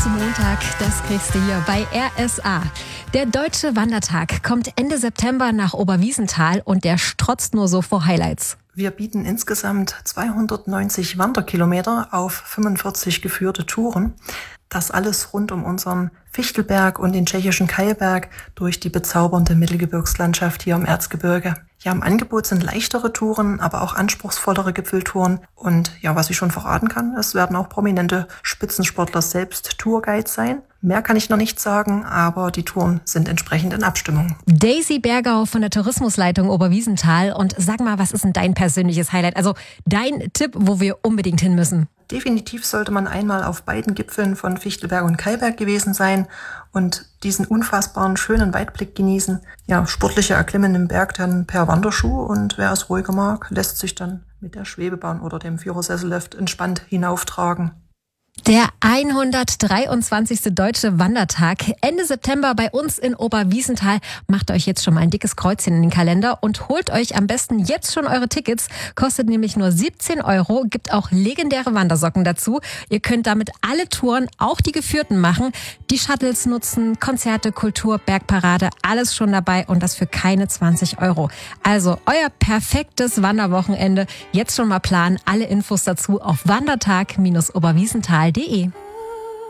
Montag, das kriegst du hier bei RSA. Der Deutsche Wandertag kommt Ende September nach Oberwiesenthal und der strotzt nur so vor Highlights. Wir bieten insgesamt 290 Wanderkilometer auf 45 geführte Touren. Das alles rund um unseren Fichtelberg und den tschechischen Kailberg durch die bezaubernde Mittelgebirgslandschaft hier im Erzgebirge. Ja, im Angebot sind leichtere Touren, aber auch anspruchsvollere Gipfeltouren. Und ja, was ich schon verraten kann, es werden auch prominente Spitzensportler selbst Tourguides sein. Mehr kann ich noch nicht sagen, aber die Touren sind entsprechend in Abstimmung. Daisy Bergau von der Tourismusleitung Oberwiesenthal. Und sag mal, was ist denn dein persönliches Highlight? Also dein Tipp, wo wir unbedingt hin müssen? Definitiv sollte man einmal auf beiden Gipfeln von Fichtelberg und Kailberg gewesen sein und diesen unfassbaren schönen Weitblick genießen. Ja, sportliche Erklimmen im Berg dann per Wanderschuh und wer es ruhiger mag, lässt sich dann mit der Schwebebahn oder dem Führersessellift entspannt hinauftragen. Der 123. Deutsche Wandertag Ende September bei uns in Oberwiesenthal. Macht euch jetzt schon mal ein dickes Kreuzchen in den Kalender und holt euch am besten jetzt schon eure Tickets. Kostet nämlich nur 17 €, gibt auch legendäre Wandersocken dazu. Ihr könnt damit alle Touren, auch die geführten, machen. Die Shuttles nutzen, Konzerte, Kultur, Bergparade, alles schon dabei und das für keine 20 €. Also euer perfektes Wanderwochenende. Jetzt schon mal planen. Alle Infos dazu auf wandertag-oberwiesenthal.de.